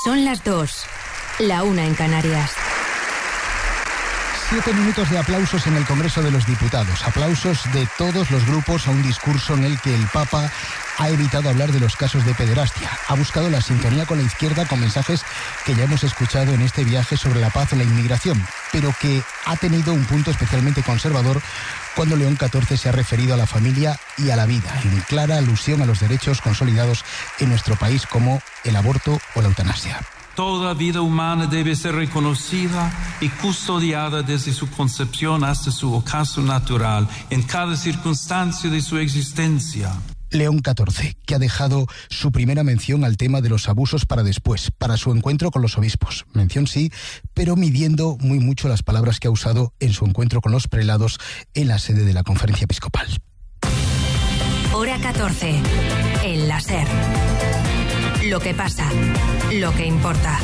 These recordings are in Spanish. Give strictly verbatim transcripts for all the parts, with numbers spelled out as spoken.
Son las dos, la una en Canarias. Siete minutos de aplausos en el Congreso de los Diputados. Aplausos de todos los grupos a un discurso en el que el Papa ha evitado hablar de los casos de pederastia. Ha buscado la sintonía con la izquierda con mensajes que ya hemos escuchado en este viaje sobre la paz y la inmigración, pero que ha tenido un punto especialmente conservador cuando León catorce se ha referido a la familia y a la vida, en clara alusión a los derechos consolidados en nuestro país como el aborto o la eutanasia. Toda vida humana debe ser reconocida y custodiada desde su concepción hasta su ocaso natural, en cada circunstancia de su existencia. León catorce, que ha dejado su primera mención al tema de los abusos para después, para su encuentro con los obispos. Mención sí, pero midiendo muy mucho las palabras que ha usado en su encuentro con los prelados en la sede de la Conferencia Episcopal. Hora catorce, el la SER. Lo que pasa, lo que importa.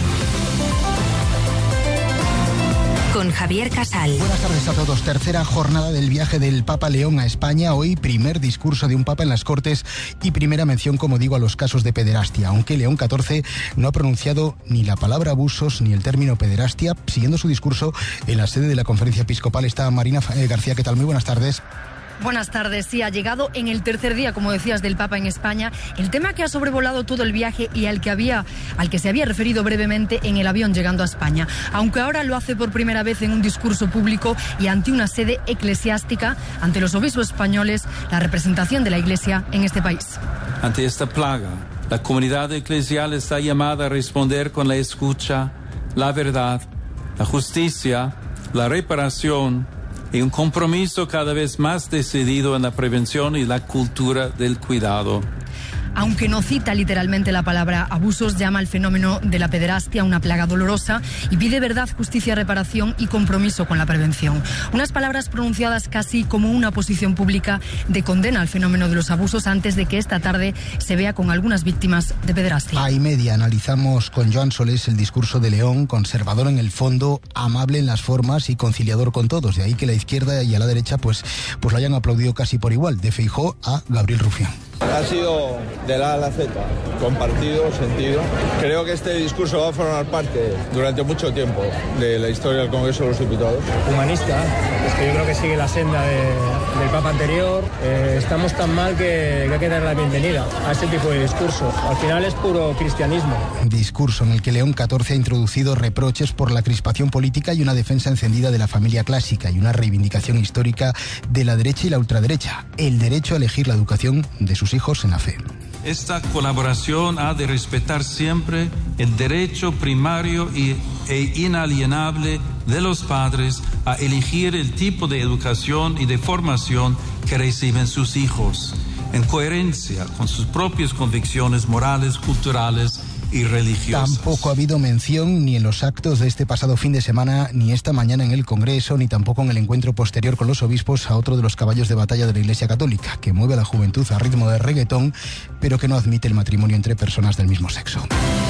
Con Javier Casal. Buenas tardes a todos. Tercera jornada del viaje del Papa León a España. Hoy primer discurso de un Papa en las Cortes y primera mención, como digo, a los casos de pederastia. Aunque León catorce no ha pronunciado ni la palabra abusos ni el término pederastia. Siguiendo su discurso en la sede de la Conferencia Episcopal está Marina García. ¿Qué tal? Muy buenas tardes. Buenas tardes. Sí, ha llegado en el tercer día, como decías, del Papa en España. El tema que ha sobrevolado todo el viaje y al que había, al que se había referido brevemente en el avión llegando a España. Aunque ahora lo hace por primera vez en un discurso público y ante una sede eclesiástica, ante los obispos españoles, la representación de la Iglesia en este país. Ante esta plaga, la comunidad eclesial está llamada a responder con la escucha, la verdad, la justicia, la reparación y un compromiso cada vez más decidido en la prevención y la cultura del cuidado. Aunque no cita literalmente la palabra abusos, llama al fenómeno de la pederastia una plaga dolorosa y pide verdad, justicia, reparación y compromiso con la prevención. Unas palabras pronunciadas casi como una posición pública de condena al fenómeno de los abusos antes de que esta tarde se vea con algunas víctimas de pederastia. A y media analizamos con Joan Solés el discurso de León, conservador en el fondo, amable en las formas y conciliador con todos. De ahí que la izquierda y a la derecha pues, pues lo hayan aplaudido casi por igual. De Feijóo a Gabriel Rufián. Ha sido de la A a la Z, compartido, sentido. Creo que este discurso va a formar parte durante mucho tiempo de la historia del Congreso de los Diputados. Humanista, es que yo creo que sigue la senda de, del Papa anterior. Eh, estamos tan mal que, que hay que dar la bienvenida a este tipo de discurso. Al final es puro cristianismo. Discurso en el que León catorce ha introducido reproches por la crispación política y una defensa encendida de la familia clásica y una reivindicación histórica de la derecha y la ultraderecha. El derecho a elegir la educación de sus hijos en la fe. Esta colaboración ha de respetar siempre el derecho primario y, e inalienable de los padres a elegir el tipo de educación y de formación que reciben sus hijos, en coherencia con sus propias convicciones morales, culturales y religiosas. Tampoco ha habido mención ni en los actos de este pasado fin de semana, ni esta mañana en el Congreso, ni tampoco en el encuentro posterior con los obispos a otro de los caballos de batalla de la Iglesia Católica, que mueve a la juventud a ritmo de reggaetón, pero que no admite el matrimonio entre personas del mismo sexo.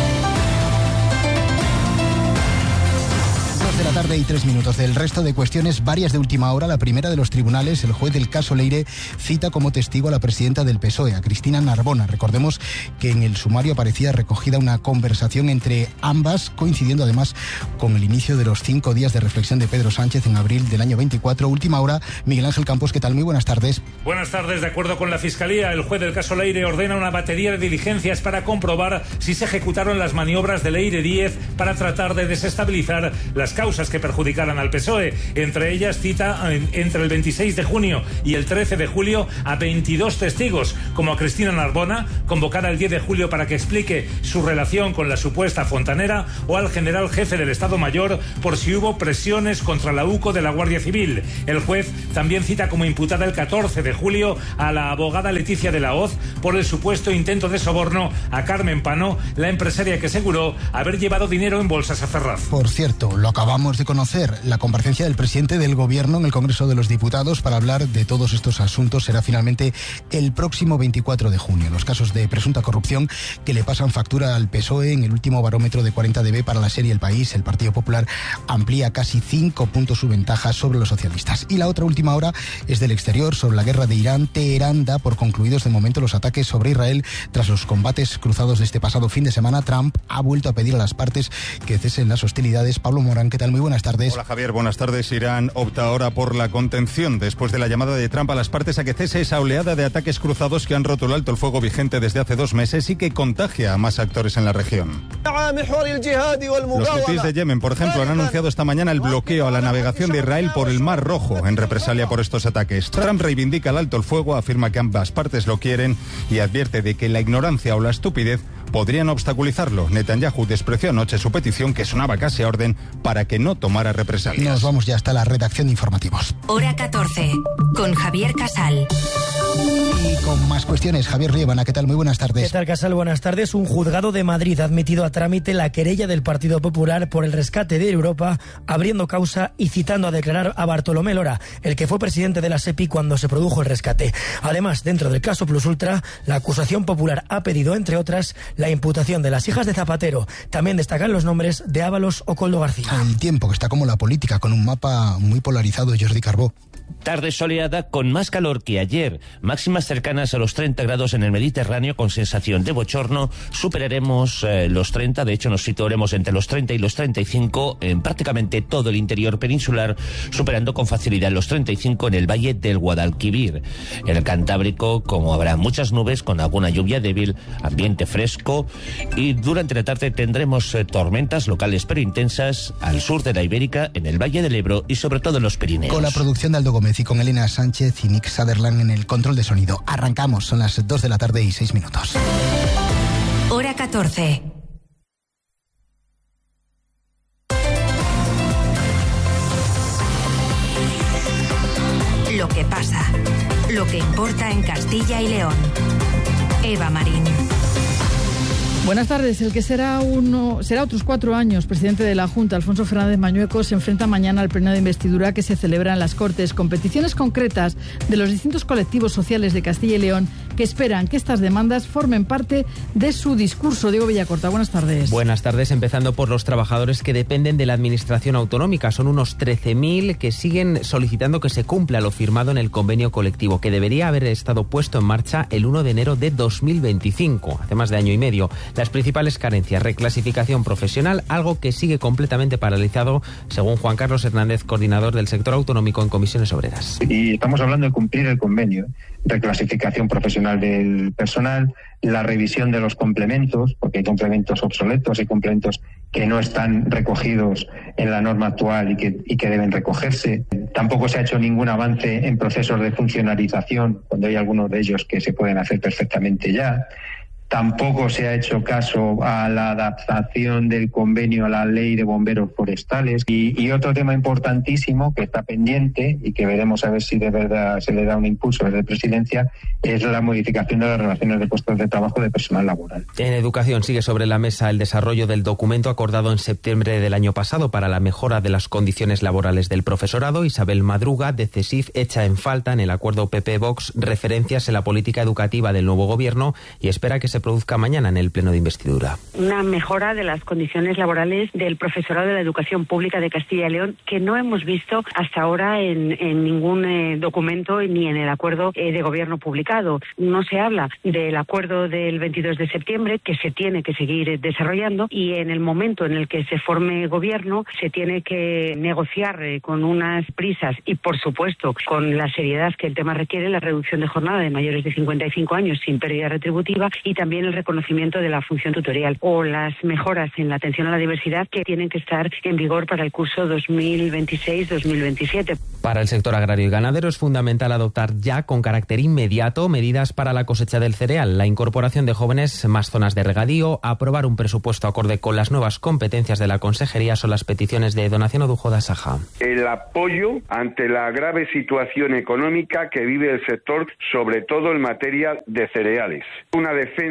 De la tarde y tres minutos. Del resto de cuestiones, varias de última hora. La primera de los tribunales, el juez del caso Leire, cita como testigo a la presidenta del P S O E, a Cristina Narbona. Recordemos que en el sumario aparecía recogida una conversación entre ambas, coincidiendo además con el inicio de los cinco días de reflexión de Pedro Sánchez en abril del año veinticuatro. Última hora, Miguel Ángel Campos, ¿qué tal? Muy buenas tardes. Buenas tardes. De acuerdo con la Fiscalía, el juez del caso Leire ordena una batería de diligencias para comprobar si se ejecutaron las maniobras de Leire diez para tratar de desestabilizar las causas que perjudicaran al P S O E. Entre ellas cita en, entre el veintiséis de junio y el trece de julio a veintidós testigos, como a Cristina Narbona, convocada el diez de julio para que explique su relación con la supuesta fontanera, o al general jefe del Estado Mayor por si hubo presiones contra la UCO de la Guardia Civil. El juez también cita como imputada el catorce de julio a la abogada Leticia de la Hoz por el supuesto intento de soborno a Carmen Pano, la empresaria que aseguró haber llevado dinero en bolsas a Ferraz. Por cierto, lo acabamos acabamos de conocer la comparecencia del presidente del Gobierno en el Congreso de los Diputados para hablar de todos estos asuntos. Será finalmente el próximo veinticuatro de junio. Los casos de presunta corrupción que le pasan factura al P S O E. En el último barómetro de cuarenta D B para la serie El País, el Partido Popular amplía casi cinco puntos su ventaja sobre los socialistas. Y la otra última hora es del exterior, sobre la guerra de Irán. Teherán da por concluidos de momento los ataques sobre Israel tras los combates cruzados de este pasado fin de semana. Trump ha vuelto a pedir a las partes que cesen las hostilidades. Pablo Morán, ¿qué tal? Muy buenas tardes. Hola Javier, buenas tardes. Irán opta ahora por la contención después de la llamada de Trump a las partes a que cese esa oleada de ataques cruzados que han roto el alto el fuego vigente desde hace dos meses y que contagia a más actores en la región. Los hutíes de Yemen, por ejemplo, han anunciado esta mañana el bloqueo a la navegación de Israel por el Mar Rojo en represalia por estos ataques. Trump reivindica el alto el fuego, afirma que ambas partes lo quieren y advierte de que la ignorancia o la estupidez podrían obstaculizarlo. Netanyahu despreció anoche su petición, que sonaba casi a orden, para que no tomara represalias. Nos vamos ya hasta la redacción de informativos. Hora catorce, con Javier Casal. Y con más cuestiones, Javier Riebana, ¿qué tal? Muy buenas tardes. ¿Qué tal, Casal? Buenas tardes. Un juzgado de Madrid ha admitido a trámite la querella del Partido Popular por el rescate de Europa, abriendo causa y citando a declarar a Bartolomé Lora, el que fue presidente de la SEPI cuando se produjo el rescate. Además, dentro del caso Plus Ultra, la acusación popular ha pedido, entre otras, la imputación de las hijas de Zapatero. También destacan los nombres de Ábalos o Koldo García. El tiempo, que está como la política, con un mapa muy polarizado. Jordi Carbó. Tarde soleada con más calor que ayer, máximas cercanas a los treinta grados en el Mediterráneo con sensación de bochorno. Superaremos eh, los treinta, de hecho nos situaremos entre los treinta y los treinta y cinco en prácticamente todo el interior peninsular, superando con facilidad los treinta y cinco en el valle del Guadalquivir. En el Cantábrico, como habrá muchas nubes con alguna lluvia débil, ambiente fresco, y durante la tarde tendremos eh, tormentas locales pero intensas al sur de la Ibérica, en el Valle del Ebro y sobre todo en los Pirineos. Con la producción de Aldo Gómez y con Elena Sánchez y Nick Sutherland en el control de sonido. Arrancamos, son las dos de la tarde y seis minutos. Hora catorce. Lo que pasa, lo que importa en Castilla y León. Eva Marín. Buenas tardes. El que será uno será otros cuatro años presidente de la Junta, Alfonso Fernández Mañueco, se enfrenta mañana al pleno de investidura que se celebra en las Cortes, con peticiones concretas de los distintos colectivos sociales de Castilla y León que esperan que estas demandas formen parte de su discurso. Diego Villacorta, buenas tardes. Buenas tardes, empezando por los trabajadores que dependen de la administración autonómica. Son unos trece mil que siguen solicitando que se cumpla lo firmado en el convenio colectivo, que debería haber estado puesto en marcha el uno de enero de dos mil veinticinco, hace más de año y medio. Las principales carencias: reclasificación profesional, algo que sigue completamente paralizado, según Juan Carlos Hernández, coordinador del sector autonómico en Comisiones Obreras. Y estamos hablando de cumplir el convenio, reclasificación profesional del personal, la revisión de los complementos, porque hay complementos obsoletos, hay complementos que no están recogidos en la norma actual y que, y que deben recogerse. Tampoco se ha hecho ningún avance en procesos de funcionalización, cuando hay algunos de ellos que se pueden hacer perfectamente ya. Tampoco se ha hecho caso a la adaptación del convenio a la ley de bomberos forestales. Y, y otro tema importantísimo que está pendiente y que veremos a ver si de verdad se le da un impulso desde Presidencia es la modificación de las relaciones de puestos de trabajo de personal laboral. En educación sigue sobre la mesa el desarrollo del documento acordado en septiembre del año pasado para la mejora de las condiciones laborales del profesorado. Isabel Madruga, de CESIF, echa en falta en el acuerdo P P-Vox referencias en la política educativa del nuevo gobierno y espera que se produzca mañana en el pleno de investidura. Una mejora de las condiciones laborales del profesorado de la educación pública de Castilla y León que no hemos visto hasta ahora en, en ningún eh, documento ni en el acuerdo eh, de gobierno publicado. No se habla del acuerdo del veintidós de septiembre, que se tiene que seguir eh, desarrollando, y en el momento en el que se forme gobierno se tiene que negociar eh, con unas prisas y, por supuesto, con la seriedad que el tema requiere, la reducción de jornada de mayores de cincuenta y cinco años sin pérdida retributiva y también el reconocimiento de la función tutorial, o las mejoras en la atención a la diversidad que tienen que estar en vigor para el curso dos mil veintiséis dos mil veintisiete. Para el sector agrario y ganadero es fundamental adoptar ya con carácter inmediato medidas para la cosecha del cereal, la incorporación de jóvenes, más zonas de regadío, aprobar un presupuesto acorde con las nuevas competencias de la Consejería son las peticiones de Donación Odujo da Saja. El apoyo ante la grave situación económica que vive el sector, sobre todo en materia de cereales. Una defensa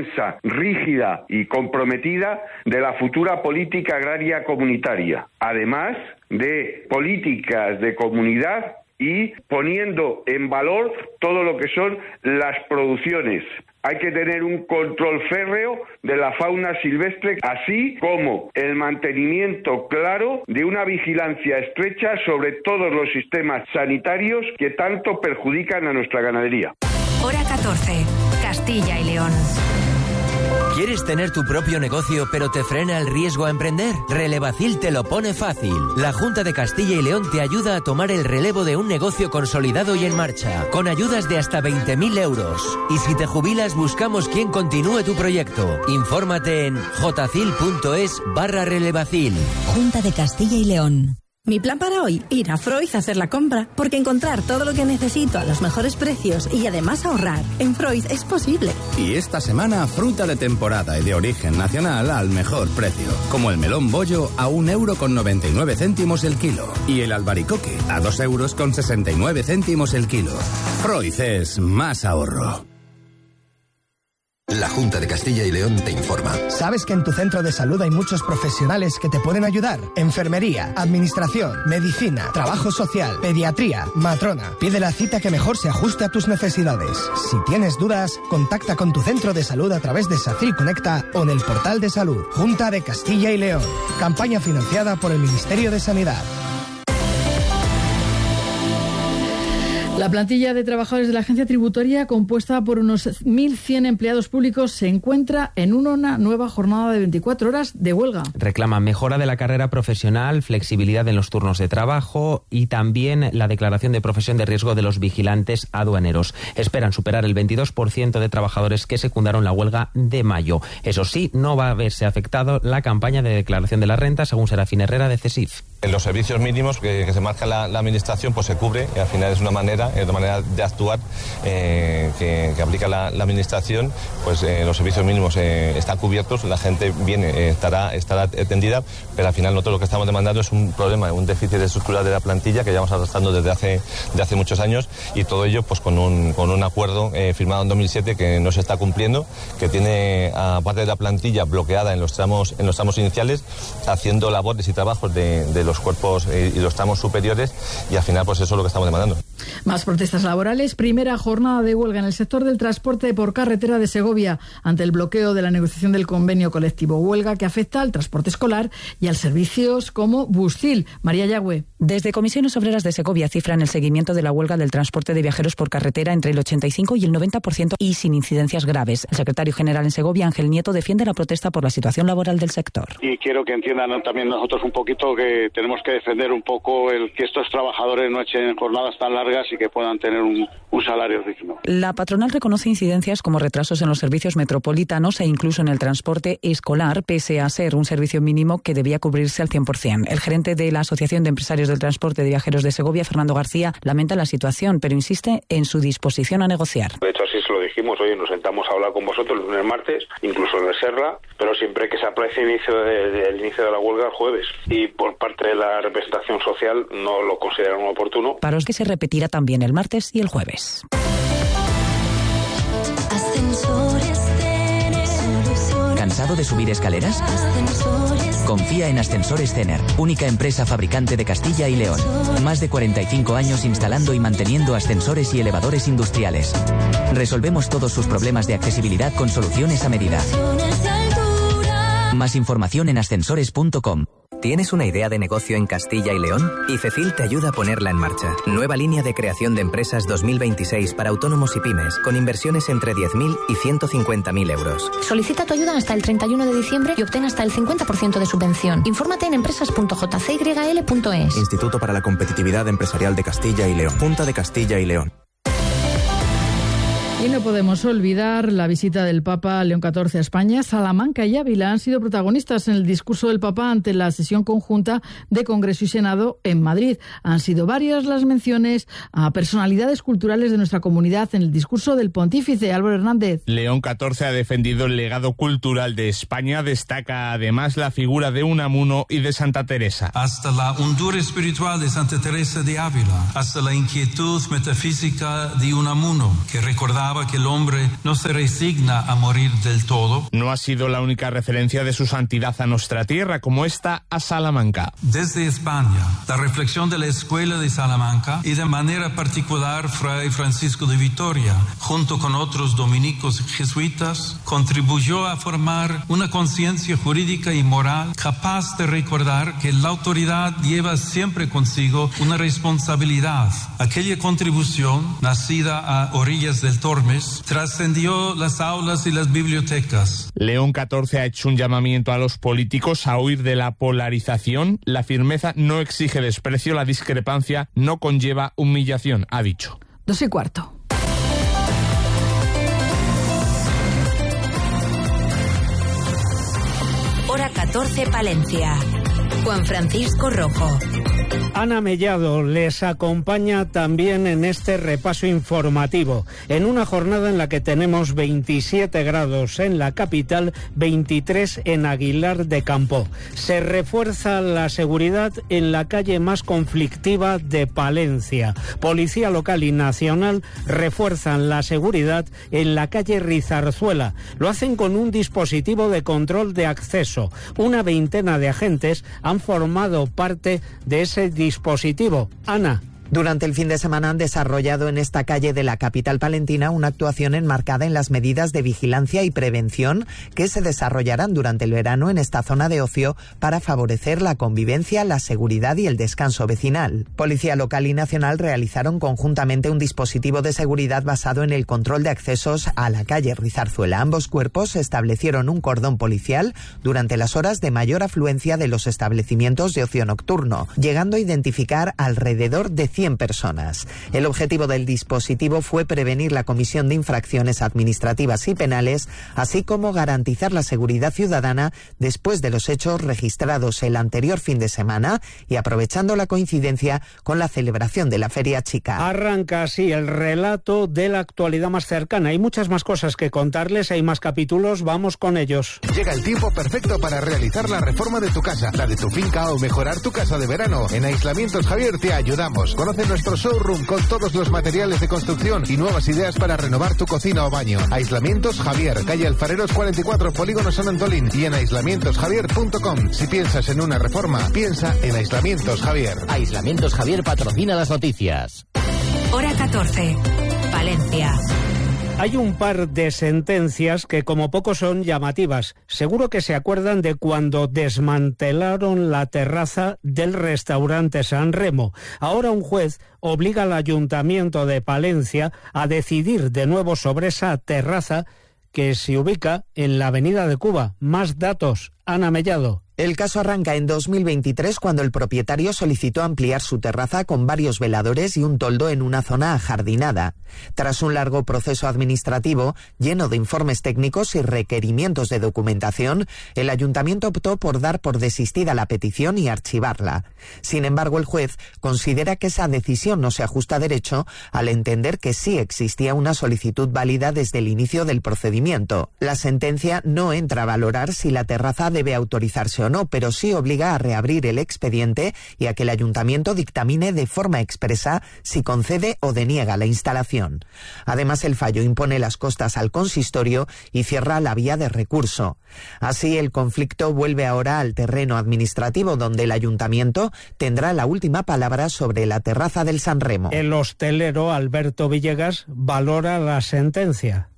defensa rígida y comprometida de la futura política agraria comunitaria, además de políticas de comunidad y poniendo en valor todo lo que son las producciones. Hay que tener un control férreo de la fauna silvestre, así como el mantenimiento claro de una vigilancia estrecha sobre todos los sistemas sanitarios que tanto perjudican a nuestra ganadería. Hora catorce, Castilla y León. ¿Quieres tener tu propio negocio pero te frena el riesgo a emprender? Relevacil te lo pone fácil. La Junta de Castilla y León te ayuda a tomar el relevo de un negocio consolidado y en marcha, con ayudas de hasta veinte mil euros. Y si te jubilas, buscamos quien continúe tu proyecto. Infórmate en jcil.es barra relevacil. Junta de Castilla y León. Mi plan para hoy, ir a Freud a hacer la compra, porque encontrar todo lo que necesito a los mejores precios y además ahorrar en Freud es posible. Y esta semana, fruta de temporada y de origen nacional al mejor precio, como el melón bollo a un euro con noventa y nueve céntimos el kilo y el albaricoque a dos euros con sesenta y nueve céntimos el kilo. Freud es más ahorro. La Junta de Castilla y León te informa. ¿Sabes que en tu centro de salud hay muchos profesionales que te pueden ayudar? Enfermería, administración, medicina, trabajo social, pediatría, matrona. Pide la cita que mejor se ajuste a tus necesidades. Si tienes dudas, contacta con tu centro de salud a través de SACIL Conecta o en el portal de salud. Junta de Castilla y León. Campaña financiada por el Ministerio de Sanidad. La plantilla de trabajadores de la agencia tributaria, compuesta por unos mil cien empleados públicos, se encuentra en una nueva jornada de veinticuatro horas de huelga. Reclama mejora de la carrera profesional, flexibilidad en los turnos de trabajo y también la declaración de profesión de riesgo de los vigilantes aduaneros. Esperan superar el veintidós por ciento de trabajadores que secundaron la huelga de mayo. Eso sí, no va a verse afectado la campaña de declaración de la renta, según Serafín Herrera de CESIF. En los servicios mínimos que, que se marca la, la administración, pues se cubre y al final es una manera, es una manera de actuar eh, que, que aplica la, la administración, pues eh, los servicios mínimos eh, están cubiertos, la gente viene, eh, estará, estará atendida, pero al final nosotros lo que estamos demandando es un problema, un déficit estructural de la plantilla que llevamos arrastrando desde hace, de hace muchos años y todo ello pues con un, con un acuerdo eh, firmado en dos mil siete que no se está cumpliendo, que tiene a parte de la plantilla bloqueada en los tramos, en los tramos iniciales, haciendo labores y trabajos de, de los cuerpos y los tramos superiores y al final pues eso es lo que estamos demandando. Más protestas laborales. Primera jornada de huelga en el sector del transporte por carretera de Segovia ante el bloqueo de la negociación del convenio colectivo. Huelga que afecta al transporte escolar y a servicios como Buscil. María Yagüe. Desde Comisiones Obreras de Segovia cifran el seguimiento de la huelga del transporte de viajeros por carretera entre el ochenta y cinco y el noventa por ciento y sin incidencias graves. El secretario general en Segovia, Ángel Nieto, defiende la protesta por la situación laboral del sector. Y quiero que entiendan también nosotros un poquito que tenemos que defender un poco el que estos trabajadores no echen jornadas tan largas y que puedan tener un, un salario digno. La patronal reconoce incidencias como retrasos en los servicios metropolitanos e incluso en el transporte escolar, pese a ser un servicio mínimo que debía cubrirse al cien por ciento. El gerente de la Asociación de Empresarios del Transporte de Viajeros de Segovia, Fernando García, lamenta la situación, pero insiste en su disposición a negociar. De hecho, así se lo dijimos, oye, nos sentamos a hablar con vosotros el lunes, martes, incluso en el Serra, pero siempre que se aprecia el inicio de, de, el inicio de la huelga el jueves. Y por parte de la representación social no lo consideran oportuno. Paros que se repetirá también el martes y el jueves. ¿Cansado de subir escaleras? Confía en Ascensores Cener, única empresa fabricante de Castilla y León. Más de cuarenta y cinco años instalando y manteniendo ascensores y elevadores industriales. Resolvemos todos sus problemas de accesibilidad con soluciones a medida. Más información en ascensores punto com. ¿Tienes una idea de negocio en Castilla y León? IFECIL te ayuda a ponerla en marcha. Nueva línea de creación de empresas dos mil veintiséis para autónomos y pymes, con inversiones entre diez mil y ciento cincuenta mil euros. Solicita tu ayuda hasta el treinta y uno de diciembre y obtén hasta el cincuenta por ciento de subvención. Infórmate en empresas punto j c y l punto es. Instituto para la Competitividad Empresarial de Castilla y León. Junta de Castilla y León. Y no podemos olvidar la visita del Papa León catorce a España. Salamanca y Ávila han sido protagonistas en el discurso del Papa ante la sesión conjunta de Congreso y Senado en Madrid. Han sido varias las menciones a personalidades culturales de nuestra comunidad en el discurso del pontífice. Álvaro Hernández. León catorce ha defendido el legado cultural de España. Destaca además la figura de Unamuno y de Santa Teresa. Hasta la hondura espiritual de Santa Teresa de Ávila, hasta la inquietud metafísica de Unamuno, que recordaba afirmaba que el hombre no se resigna a morir del todo. No ha sido la única referencia de su santidad a nuestra tierra, como esta a Salamanca. Desde España, la reflexión de la Escuela de Salamanca y de manera particular Fray Francisco de Vitoria, junto con otros dominicos jesuitas, contribuyó a formar una conciencia jurídica y moral capaz de recordar que la autoridad lleva siempre consigo una responsabilidad. Aquella contribución, nacida a orillas del Tormes, trascendió las aulas y las bibliotecas. León catorce ha hecho un llamamiento a los políticos a huir de la polarización. La firmeza no exige desprecio, la discrepancia no conlleva humillación, ha dicho. Dos y cuarto. Hora catorce, Palencia. Juan Francisco Rojo. Ana Mellado les acompaña también en este repaso informativo, en una jornada en la que tenemos veintisiete grados en la capital, veintitrés en Aguilar de Campo. Se refuerza la seguridad en la calle más conflictiva de Palencia. Policía local y nacional refuerzan la seguridad en la calle Rizarzuela. Lo hacen con un dispositivo de control de acceso. Una veintena de agentes han formado parte de ese dispositivo. Ana. Durante el fin de semana han desarrollado en esta calle de la capital palentina una actuación enmarcada en las medidas de vigilancia y prevención que se desarrollarán durante el verano en esta zona de ocio para favorecer la convivencia, la seguridad y el descanso vecinal. Policía local y nacional realizaron conjuntamente un dispositivo de seguridad basado en el control de accesos a la calle Rizarzuela. Ambos cuerpos establecieron un cordón policial durante las horas de mayor afluencia de los establecimientos de ocio nocturno, llegando a identificar alrededor de cien personas. El objetivo del dispositivo fue prevenir la comisión de infracciones administrativas y penales, así como garantizar la seguridad ciudadana después de los hechos registrados el anterior fin de semana y aprovechando la coincidencia con la celebración de la Feria Chica. Arranca así el relato de la actualidad más cercana. Hay muchas más cosas que contarles, hay más capítulos, vamos con ellos. Llega el tiempo perfecto para realizar la reforma de tu casa, la de tu finca o mejorar tu casa de verano. En Aislamientos Javier te ayudamos. Conoce nuestro showroom con todos los materiales de construcción y nuevas ideas para renovar tu cocina o baño. Aislamientos Javier, calle Alfareros cuarenta y cuatro, Polígono San Antolín, y en aislamientos javier punto com. Si piensas en una reforma, piensa en Aislamientos Javier. Aislamientos Javier patrocina las noticias. Hora catorce, Palencia. Hay un par de sentencias que como poco son llamativas. Seguro que se acuerdan de cuando desmantelaron la terraza del restaurante San Remo. Ahora un juez obliga al Ayuntamiento de Palencia a decidir de nuevo sobre esa terraza que se ubica en la Avenida de Cuba. Más datos, Ana Mellado. El caso arranca en dos mil veintitrés cuando el propietario solicitó ampliar su terraza con varios veladores y un toldo en una zona ajardinada. Tras un largo proceso administrativo lleno de informes técnicos y requerimientos de documentación, el ayuntamiento optó por dar por desistida la petición y archivarla. Sin embargo, el juez considera que esa decisión no se ajusta a derecho al entender que sí existía una solicitud válida desde el inicio del procedimiento. La sentencia no entra a valorar si la terraza debe autorizarse o no, pero sí obliga a reabrir el expediente y a que el ayuntamiento dictamine de forma expresa si concede o deniega la instalación. Además, el fallo impone las costas al consistorio y cierra la vía de recurso. Así, el conflicto vuelve ahora al terreno administrativo, donde el ayuntamiento tendrá la última palabra sobre la terraza del San Remo. El hostelero Alberto Villegas valora la sentencia.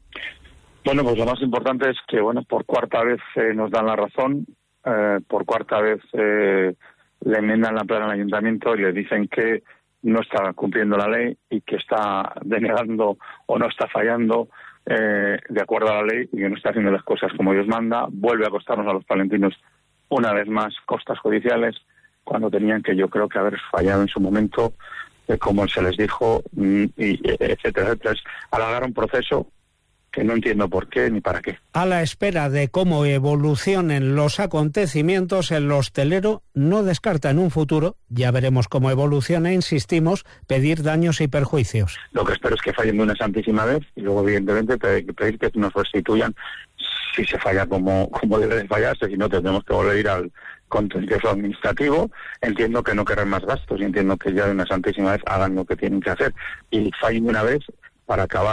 Bueno, pues lo más importante es que, bueno, por cuarta vez eh, nos dan la razón. Eh, por cuarta vez eh, le enmiendan la plana al ayuntamiento y le dicen que no está cumpliendo la ley y que está denegando o no está fallando eh, de acuerdo a la ley y que no está haciendo las cosas como Dios manda. Vuelve a costarnos a los palentinos una vez más costas judiciales cuando tenían que yo creo que haber fallado en su momento, eh, como se les dijo, y, etcétera, etcétera. Es alargar un proceso que no entiendo por qué ni para qué. A la espera de cómo evolucionen los acontecimientos, el hostelero no descarta en un futuro, ya veremos cómo evoluciona, insistimos, pedir daños y perjuicios. Lo que espero es que fallen de una santísima vez y luego, evidentemente, pedir que nos restituyan si se falla como, como debe de fallarse, si no tendremos que volver a ir al contencioso administrativo. Entiendo que no querrán más gastos y entiendo que ya de una santísima vez hagan lo que tienen que hacer y fallen de una vez para acabar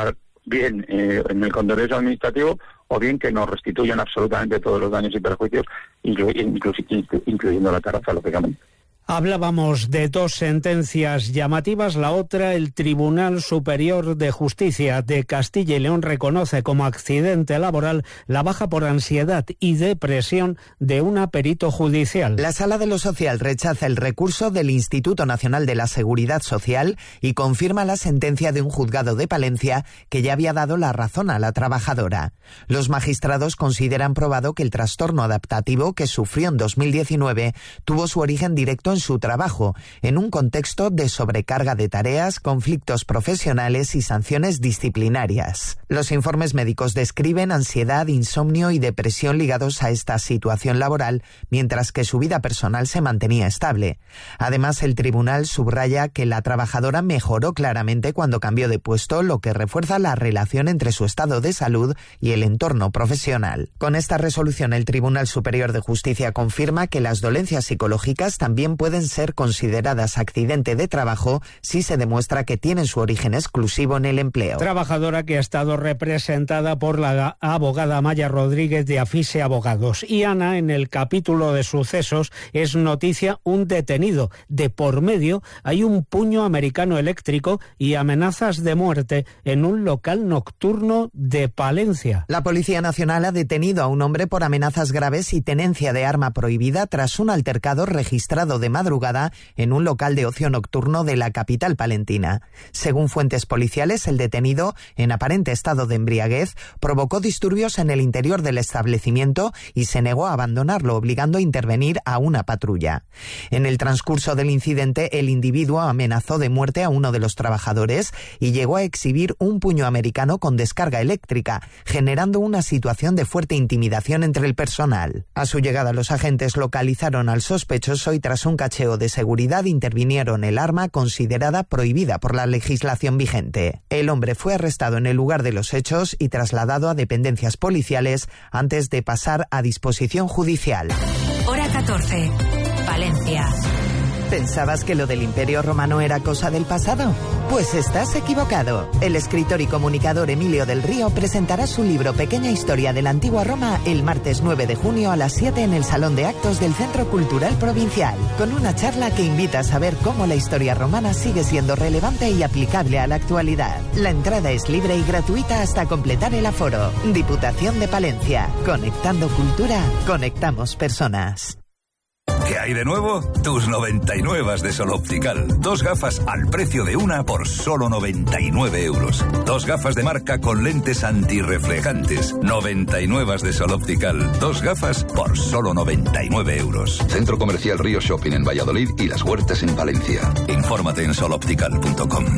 bien eh, en el contencioso administrativo, o bien que nos restituyan absolutamente todos los daños y perjuicios, inclu incluso, inclu incluyendo la terraza, lógicamente. Hablábamos de dos sentencias llamativas. La otra, el Tribunal Superior de Justicia de Castilla y León reconoce como accidente laboral la baja por ansiedad y depresión de una perito judicial. La Sala de lo Social rechaza el recurso del Instituto Nacional de la Seguridad Social y confirma la sentencia de un juzgado de Palencia que ya había dado la razón a la trabajadora. Los magistrados consideran probado que el trastorno adaptativo que sufrió en dos mil diecinueve tuvo su origen directo en su trabajo, en un contexto de sobrecarga de tareas, conflictos profesionales y sanciones disciplinarias. Los informes médicos describen ansiedad, insomnio y depresión ligados a esta situación laboral, mientras que su vida personal se mantenía estable. Además, el tribunal subraya que la trabajadora mejoró claramente cuando cambió de puesto, lo que refuerza la relación entre su estado de salud y el entorno profesional. Con esta resolución, el Tribunal Superior de Justicia confirma que las dolencias psicológicas también pueden pueden ser consideradas accidente de trabajo si se demuestra que tienen su origen exclusivo en el empleo. Trabajadora que ha estado representada por la abogada Maya Rodríguez de Afise Abogados. Y Ana, en el capítulo de sucesos, es noticia un detenido. De por medio hay un puño americano eléctrico y amenazas de muerte en un local nocturno de Palencia. La Policía Nacional ha detenido a un hombre por amenazas graves y tenencia de arma prohibida tras un altercado registrado de madrugada en un local de ocio nocturno de la capital palentina. Según fuentes policiales, el detenido, en aparente estado de embriaguez, provocó disturbios en el interior del establecimiento y se negó a abandonarlo, obligando a intervenir a una patrulla. En el transcurso del incidente, el individuo amenazó de muerte a uno de los trabajadores y llegó a exhibir un puño americano con descarga eléctrica, generando una situación de fuerte intimidación entre el personal. A su llegada, los agentes localizaron al sospechoso y tras un cacheo de seguridad intervinieron el arma considerada prohibida por la legislación vigente. El hombre fue arrestado en el lugar de los hechos y trasladado a dependencias policiales antes de pasar a disposición judicial. Hora catorce, Palencia. ¿Pensabas que lo del Imperio Romano era cosa del pasado? Pues estás equivocado. El escritor y comunicador Emilio del Río presentará su libro Pequeña Historia de la Antigua Roma el martes nueve de junio a las siete en el Salón de Actos del Centro Cultural Provincial, con una charla que invita a saber cómo la historia romana sigue siendo relevante y aplicable a la actualidad. La entrada es libre y gratuita hasta completar el aforo. Diputación de Palencia. Conectando cultura, conectamos personas. ¿Qué hay de nuevo? Tus noventa y nueve de Sol Optical. Dos gafas al precio de una por solo noventa y nueve euros. Dos gafas de marca con lentes antirreflejantes. noventa y nueve de Sol Optical. Dos gafas por solo noventa y nueve euros. Centro Comercial Río Shopping en Valladolid y Las Huertas en Valencia. Infórmate en sol optical punto com.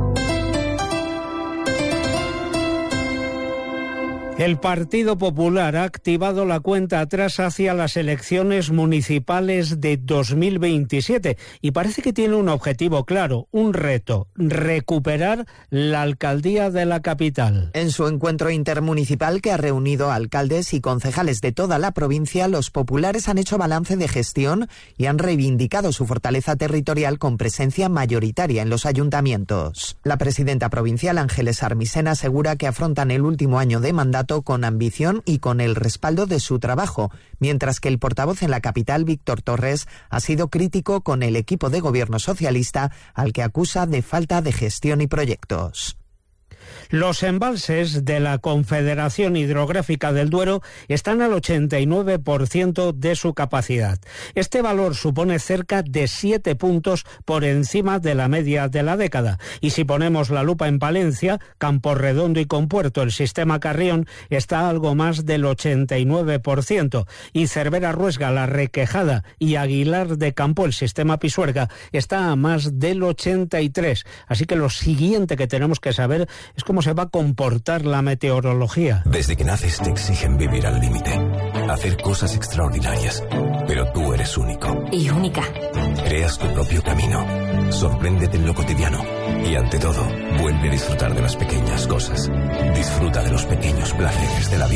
El Partido Popular ha activado la cuenta atrás hacia las elecciones municipales de dos mil veintisiete y parece que tiene un objetivo claro, un reto: recuperar la alcaldía de la capital. En su encuentro intermunicipal que ha reunido a alcaldes y concejales de toda la provincia, los populares han hecho balance de gestión y han reivindicado su fortaleza territorial con presencia mayoritaria en los ayuntamientos. La presidenta provincial, Ángeles Armisen, asegura que afrontan el último año de mandato con ambición y con el respaldo de su trabajo, mientras que el portavoz en la capital, Víctor Torres, ha sido crítico con el equipo de gobierno socialista, al que acusa de falta de gestión y proyectos. Los embalses de la Confederación Hidrográfica del Duero están al ochenta y nueve por ciento de su capacidad. Este valor supone cerca de siete puntos por encima de la media de la década. Y si ponemos la lupa en Palencia, Camporredondo y Compuerto, el sistema Carrión está algo más del ochenta y nueve por ciento. Y Cervera Ruesga, La Requejada y Aguilar de Campo, el sistema Pisuerga, está a más del ochenta y tres por ciento. Así que lo siguiente que tenemos que saber es cómo se va a comportar la meteorología. Desde que naces te exigen vivir al límite, hacer cosas extraordinarias, pero tú eres único. Y única. Creas tu propio camino, sorpréndete en lo cotidiano y ante todo, vuelve a disfrutar de las pequeñas cosas. Disfruta de los pequeños placeres de la vida.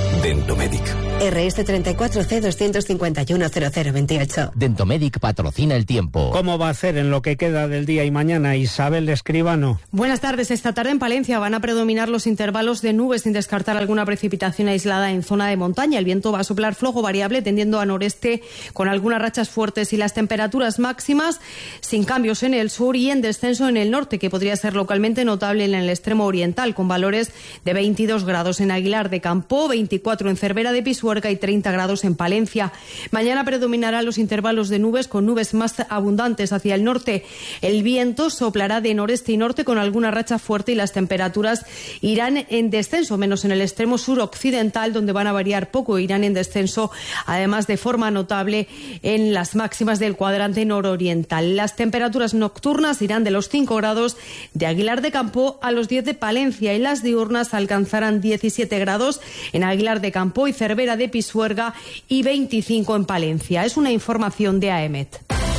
Dentomedic. R S treinta y cuatro C doscientos cincuenta y uno cero cero veintiocho. Dentomedic patrocina el tiempo. ¿Cómo va a hacer en lo que queda del día y mañana Isabel Escribano? Buenas tardes. Esta tarde en Palencia van a predominar los intervalos de nubes sin descartar alguna precipitación aislada en zona de montaña. El viento va a soplar flojo variable tendiendo a noreste con algunas rachas fuertes y las temperaturas máximas sin cambios en el sur y en descenso en el norte, que podría ser localmente notable en el extremo oriental, con valores de veintidós grados en Aguilar de Campo, veinticuatro en Cervera de Pisuerga y treinta grados en Palencia. Mañana predominarán los intervalos de nubes con nubes más abundantes hacia el norte. El viento soplará de noreste y norte con alguna racha fuerte y las temperaturas irán en descenso, menos en el extremo sur occidental, donde van a variar poco, irán en descenso, además de forma notable en las máximas del cuadrante nororiental. Las temperaturas nocturnas irán de los cinco grados de Aguilar de Campo a los diez de Palencia y las diurnas alcanzarán diecisiete grados en Aguilar de Campo y Cervera de Pisuerga y veinticinco en Palencia. Es una información de AEMET.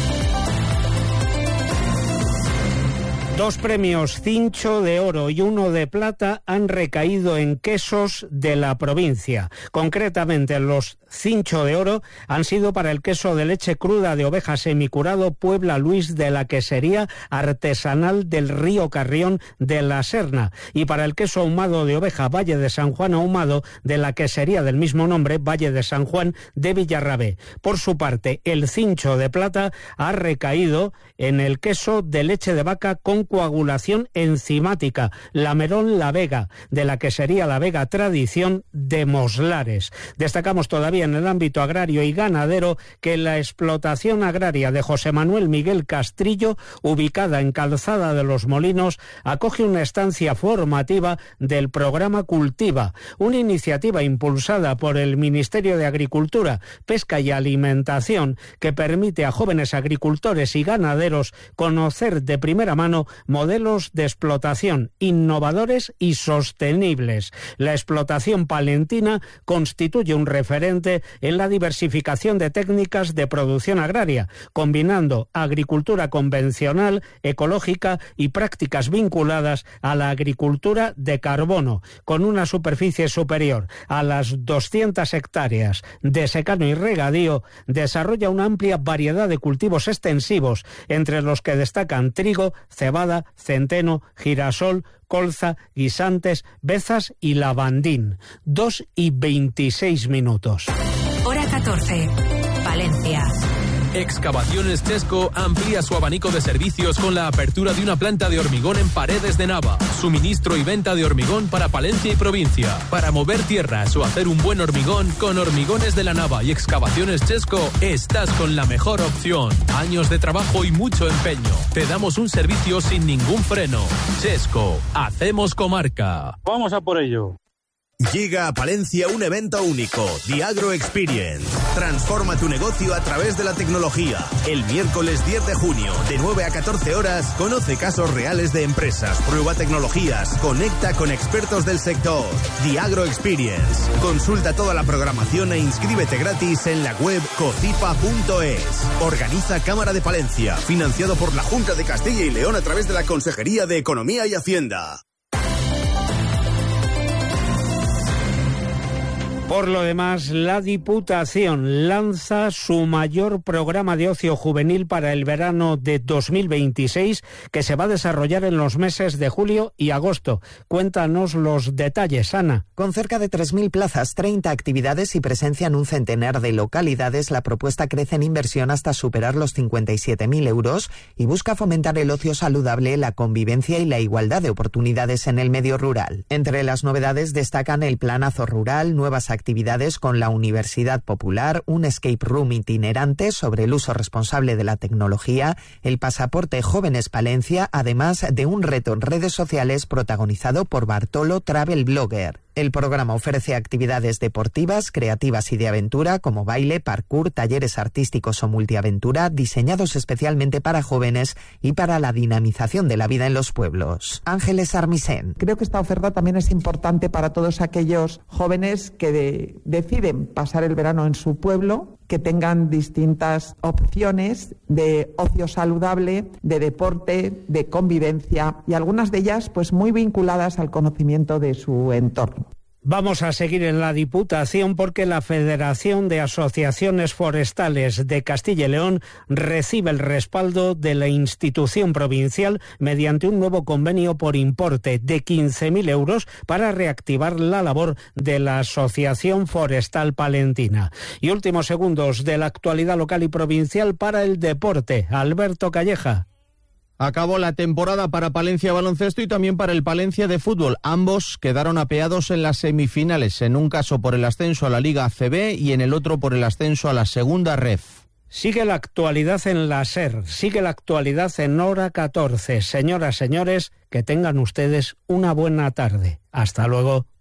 Dos premios Cincho de Oro y uno de Plata han recaído en quesos de la provincia. Concretamente, los Cincho de Oro han sido para el queso de leche cruda de oveja semicurado Puebla Luis de la quesería artesanal del Río Carrión de la Serna y para el queso ahumado de oveja Valle de San Juan ahumado de la quesería del mismo nombre Valle de San Juan de Villarrabé. Por su parte, el Cincho de Plata ha recaído en el queso de leche de vaca con coagulación enzimática, Lamerón La Vega, de la quesería La Vega Tradición de Moslares. Destacamos todavía en el ámbito agrario y ganadero que la explotación agraria de José Manuel Miguel Castrillo, ubicada en Calzada de los Molinos, acoge una estancia formativa del programa Cultiva, una iniciativa impulsada por el Ministerio de Agricultura, Pesca y Alimentación que permite a jóvenes agricultores y ganaderos conocer de primera mano modelos de explotación innovadores y sostenibles. La explotación palentina constituye un referente en la diversificación de técnicas de producción agraria, combinando agricultura convencional, ecológica y prácticas vinculadas a la agricultura de carbono, con una superficie superior a las doscientas hectáreas de secano y regadío. Desarrolla una amplia variedad de cultivos extensivos, entre los que destacan trigo, cebada, centeno, girasol, colza, guisantes, bezas y lavandín. Dos y veintiséis minutos. Hora catorce. Palencia. Excavaciones Chesco amplía su abanico de servicios con la apertura de una planta de hormigón en Paredes de Nava. Suministro y venta de hormigón para Palencia y provincia. Para mover tierras o hacer un buen hormigón, con Hormigones de la Nava y Excavaciones Chesco estás con la mejor opción. Años de trabajo y mucho empeño. Te damos un servicio sin ningún freno. Chesco, hacemos comarca. Vamos a por ello. Llega a Palencia un evento único, The Agro Experience. Transforma tu negocio a través de la tecnología. El miércoles diez de junio, de nueve a catorce horas, conoce casos reales de empresas, prueba tecnologías, conecta con expertos del sector. The Agro Experience. Consulta toda la programación e inscríbete gratis en la web cocipa punto es. Organiza Cámara de Palencia, financiado por la Junta de Castilla y León a través de la Consejería de Economía y Hacienda. Por lo demás, la Diputación lanza su mayor programa de ocio juvenil para el verano de dos mil veintiséis, que se va a desarrollar en los meses de julio y agosto. Cuéntanos los detalles, Ana. Con cerca de tres mil plazas, treinta actividades y presencia en un centenar de localidades, la propuesta crece en inversión hasta superar los cincuenta y siete mil euros y busca fomentar el ocio saludable, la convivencia y la igualdad de oportunidades en el medio rural. Entre las novedades destacan el planazo rural, nuevas actividades actividades con la Universidad Popular, un escape room itinerante sobre el uso responsable de la tecnología, el pasaporte Jóvenes Palencia, además de un reto en redes sociales protagonizado por Bartolo Travel Blogger. El programa ofrece actividades deportivas, creativas y de aventura como baile, parkour, talleres artísticos o multiaventura diseñados especialmente para jóvenes y para la dinamización de la vida en los pueblos. Ángeles Armisen. Creo que esta oferta también es importante para todos aquellos jóvenes que de, deciden pasar el verano en su pueblo, que tengan distintas opciones de ocio saludable, de deporte, de convivencia y algunas de ellas pues muy vinculadas al conocimiento de su entorno. Vamos a seguir en la Diputación porque la Federación de Asociaciones Forestales de Castilla y León recibe el respaldo de la institución provincial mediante un nuevo convenio por importe de quince mil euros para reactivar la labor de la Asociación Forestal Palentina. Y últimos segundos de la actualidad local y provincial para el deporte. Alberto Calleja. Acabó la temporada para Palencia Baloncesto y también para el Palencia de Fútbol. Ambos quedaron apeados en las semifinales, en un caso por el ascenso a la Liga A C B y en el otro por el ascenso a la Segunda Ref. Sigue la actualidad en la SER, sigue la actualidad en Hora catorce. Señoras, señores, que tengan ustedes una buena tarde. Hasta luego.